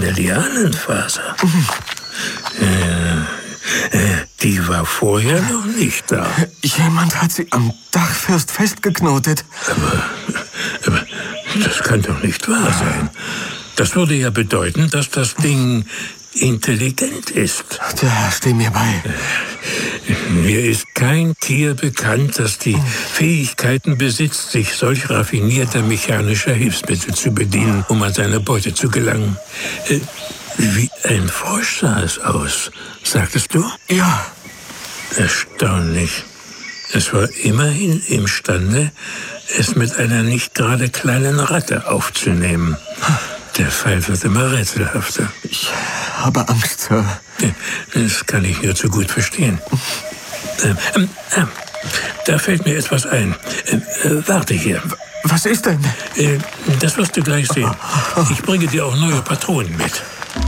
eine Lianenfaser. Die war vorher noch nicht da. Jemand hat sie am Dachfirst festgeknotet. Aber das kann doch nicht wahr sein. Das würde ja bedeuten, dass das Ding intelligent ist. Der Herr, steh mir bei. Mir ist kein Tier bekannt, das die Fähigkeiten besitzt, sich solch raffinierter mechanischer Hilfsmittel zu bedienen, um an seine Beute zu gelangen. Wie ein Frosch sah es aus, sagtest du? Ja. Erstaunlich. Es war immerhin imstande, es mit einer nicht gerade kleinen Ratte aufzunehmen. Der Fall wird immer rätselhafter. Ich habe Angst, Sir. Das kann ich nur zu gut verstehen. Da fällt mir etwas ein. Warte hier. Was ist denn? Das wirst du gleich sehen. Ich bringe dir auch neue Patronen mit.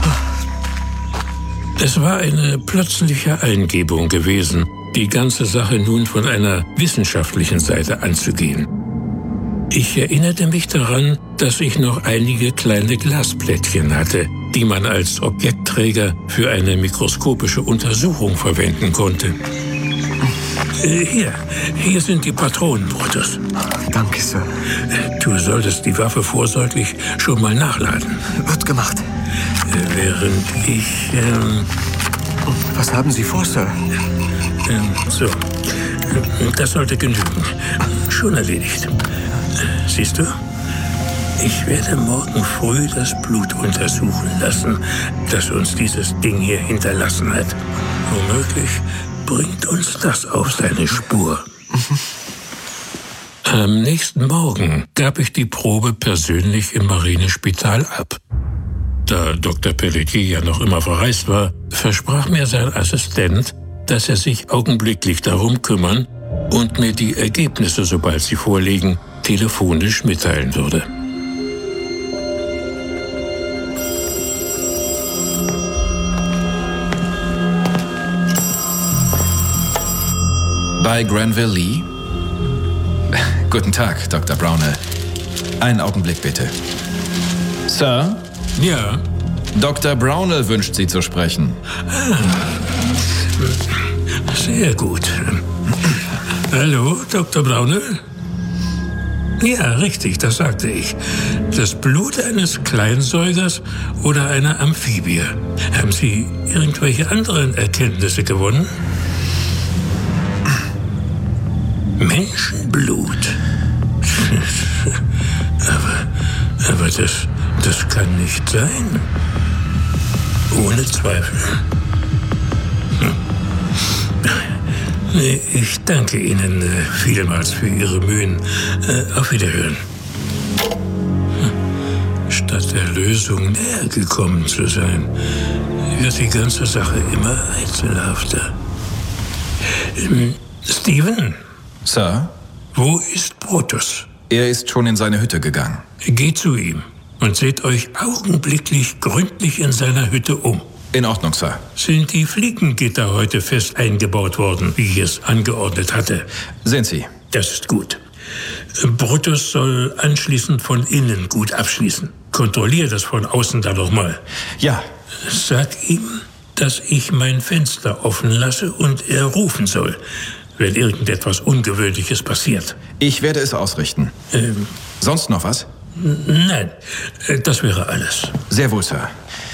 Es war eine plötzliche Eingebung gewesen, die ganze Sache nun von einer wissenschaftlichen Seite anzugehen. Ich erinnerte mich daran, dass ich noch einige kleine Glasplättchen hatte, die man als Objektträger für eine mikroskopische Untersuchung verwenden konnte. Hier sind die Patronen, Brutus. Danke, Sir. Du solltest die Waffe vorsorglich schon mal nachladen. Wird gemacht. Während ich... Was haben Sie vor, Sir? So, das sollte genügen. Schon erledigt. Siehst du? Ich werde morgen früh das Blut untersuchen lassen, das uns dieses Ding hier hinterlassen hat. Womöglich bringt uns das auf seine Spur. Am nächsten Morgen gab ich die Probe persönlich im Marinespital ab. Da Dr. Pelletier ja noch immer verreist war, versprach mir sein Assistent, dass er sich augenblicklich darum kümmern und mir die Ergebnisse, sobald sie vorliegen, telefonisch mitteilen würde. Bei Granville Lee? Guten Tag, Dr. Brownell. Einen Augenblick bitte. Sir? Ja? Dr. Brownell wünscht Sie zu sprechen. Sehr gut. Hallo, Dr. Brownell? Ja, richtig, das sagte ich. Das Blut eines Kleinsäugers oder einer Amphibie. Haben Sie irgendwelche anderen Erkenntnisse gewonnen? Menschenblut. Aber das kann nicht sein. Ohne Zweifel. Ich danke Ihnen vielmals für Ihre Mühen. Auf Wiederhören. Statt der Lösung näher gekommen zu sein, wird die ganze Sache immer rätselhafter. Steven? Sir? Wo ist Brutus? Er ist schon in seine Hütte gegangen. Geht zu ihm und seht euch augenblicklich gründlich in seiner Hütte um. In Ordnung, Sir. Sind die Fliegengitter heute fest eingebaut worden, wie ich es angeordnet hatte? Sind sie. Das ist gut. Brutus soll anschließend von innen gut abschließen. Kontrollier das von außen dann nochmal. Ja. Sag ihm, dass ich mein Fenster offen lasse und er rufen soll, wenn irgendetwas Ungewöhnliches passiert. Ich werde es ausrichten. Sonst noch was? Nein, das wäre alles. Sehr wohl, Sir.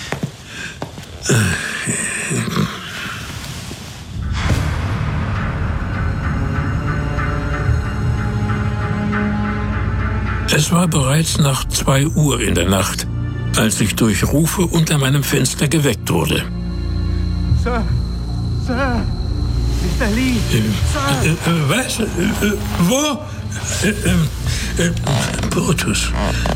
Es war bereits nach 2 Uhr in der Nacht, als ich durch Rufe unter meinem Fenster geweckt wurde. Sir! Sir! Mr. Lee! Was? Wo? Brutus.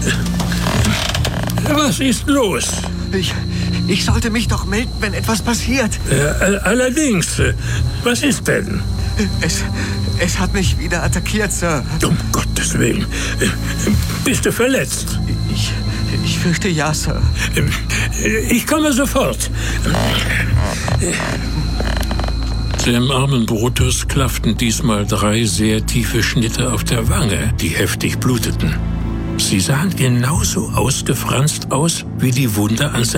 Was ist los? Ich sollte mich doch melden, wenn etwas passiert. Allerdings. Was ist denn? Es hat mich wieder attackiert, Sir. Um Gottes Willen. Bist du verletzt? Ich fürchte ja, Sir. Ich komme sofort. Dem armen Brutus klafften diesmal 3 sehr tiefe Schnitte auf der Wange, die heftig bluteten. Sie sahen genauso ausgefranst aus wie die Wunde an